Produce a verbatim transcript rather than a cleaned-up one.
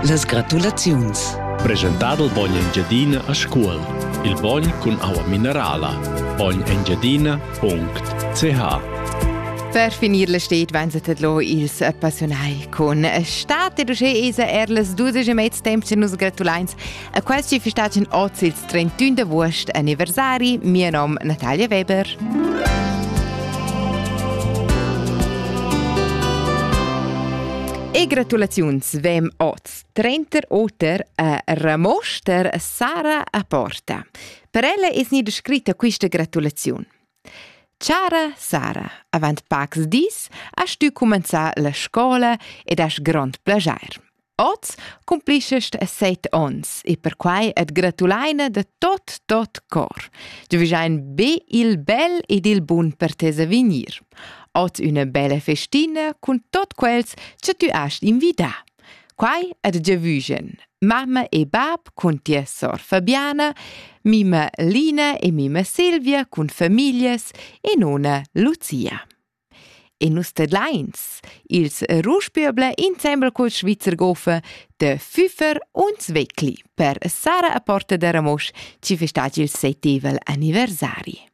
Las gratulaziuns. Presentato il Bogn Engiadina a scuol. Il Bogn con acqua minerala. bogn engiadina punto c h. Per finir la stet vanzat lo ils appassionai con stat e dusche esa erles dudesche mezz temps che nus gratulains a quals ci festagen oz ils trentuno d'agost anniversari. Mio nom Natalia Weber. E gratulaziuns vem oz trenter oter a Ramoster Sara a Porta. Per ella es ni descritta questa gratulaziun. Ciara Sara, avant pacs dis, has tu començar la scola ed has grand plagiar. Oz compliscest a set ons e per quai et gratulaina de tot tot cor. Du visain be il bel ed il bun per tes a venir. Oz una bella festina con tot quels che tu hast invita. Quai et giavugen. Mamma e bab con tia sor Fabiana, mima Lina e mima Silvia con familias e nonna Lucia. E nus tedlains, ils ruspieble insieme col Schweizer Gofen de Füfer und Zweckli per Sara a Porta de Ramosch ci festagi il settevel anniversari.